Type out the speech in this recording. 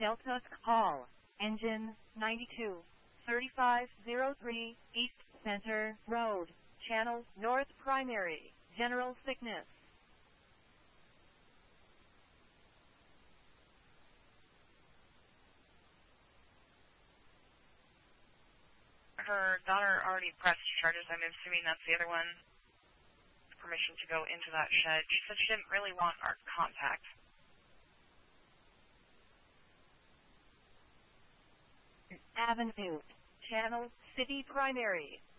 Delta Call, Engine 92, 3503, East Center Road, Channel North Primary, General Sickness. Her daughter already pressed charges. I'm assuming that's the other one. Permission to go into that shed. She said she didn't really want our contact. Avenue, Channel City Primary,